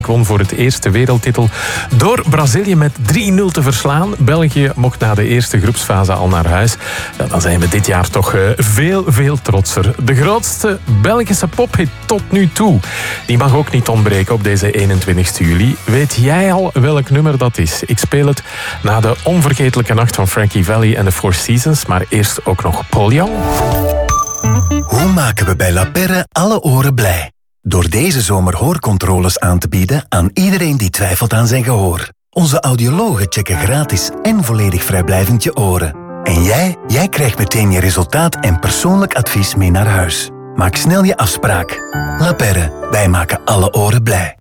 won voor het eerste wereldtitel door Brazilië met 3-0 te verslaan. België mocht na de eerste groepsfase al naar huis. Ja, dan zijn we dit jaar toch veel trotser. De grootste Belgische pophit tot nu toe. Die mag ook niet ontbreken op deze 21 juli. Weet jij al welk nummer dat is? Ik speel het na de onvergetelijke nacht van Frankie Valli en de Four Seasons. Maar eerst ook nog Paul Young. Hoe maken we bij La Perre alle oren blij? Door deze zomer hoorcontroles aan te bieden aan iedereen die twijfelt aan zijn gehoor. Onze audiologen checken gratis en volledig vrijblijvend je oren. En jij krijgt meteen je resultaat en persoonlijk advies mee naar huis. Maak snel je afspraak. La Perre, wij maken alle oren blij.